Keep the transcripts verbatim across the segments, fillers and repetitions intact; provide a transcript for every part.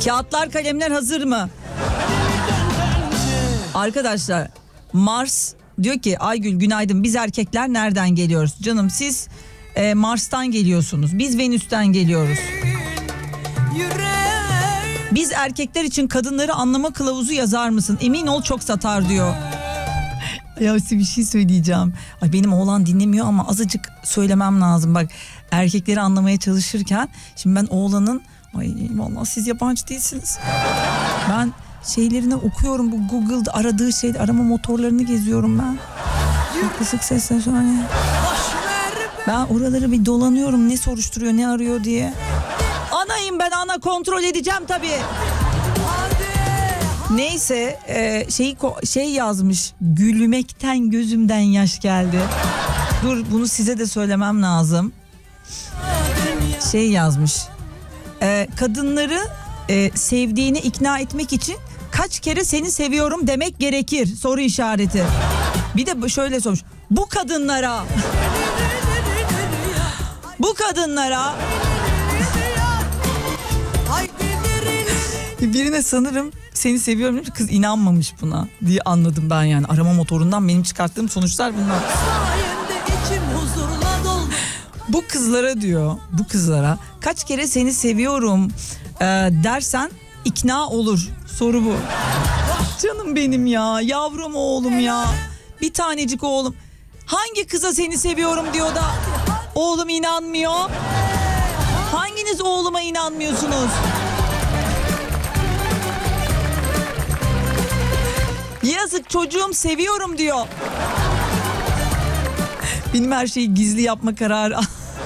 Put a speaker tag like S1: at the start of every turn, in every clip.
S1: Kağıtlar, kalemler hazır mı? Arkadaşlar, Mars diyor ki Aygül günaydın, biz erkekler nereden geliyoruz? Canım siz e, Mars'tan geliyorsunuz, biz Venüs'ten geliyoruz. Biz erkekler için kadınları anlama kılavuzu yazar mısın? Emin ol çok satar diyor. Ya size bir şey söyleyeceğim. Ay benim oğlan dinlemiyor ama azıcık söylemem lazım. Bak erkekleri anlamaya çalışırken şimdi ben oğlanın, ay vallahi siz yabancı değilsiniz. Ben şeylerini okuyorum, bu Google'da aradığı şey, arama motorlarını geziyorum ben. Çok kısık sesle şöyle. Ben oraları bir dolanıyorum, ne soruşturuyor, ne arıyor diye. Anayım ben, ana kontrol edeceğim tabii. Neyse e, şey şey yazmış, gülmekten gözümden yaş geldi. Dur bunu size de söylemem lazım. Şey yazmış, e, kadınları e, sevdiğini ikna etmek için kaç kere seni seviyorum demek gerekir, soru işareti. Bir de şöyle sormuş, bu kadınlara bu kadınlara birine sanırım seni seviyorum demiş, kız inanmamış buna diye anladım ben yani. Arama motorundan benim çıkarttığım sonuçlar bunlar. Bu kızlara diyor, bu kızlara kaç kere seni seviyorum e, dersen ikna olur. Soru bu. Canım benim ya, yavrum oğlum ya. Bir tanecik oğlum. Hangi kıza seni seviyorum diyor da oğlum inanmıyor? Hanginiz oğluma inanmıyorsunuz? Yazık, çocuğum seviyorum diyor. Benim her şeyi gizli yapma kararı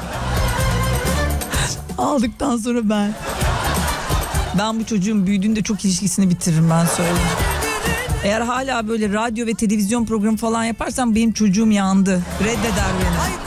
S1: aldıktan sonra ben ben bu çocuğun büyüdüğünde çok ilişkisini bitiririm, ben söyleyeyim. Eğer hala böyle radyo ve televizyon programı falan yaparsam benim çocuğum yandı. Reddeder beni.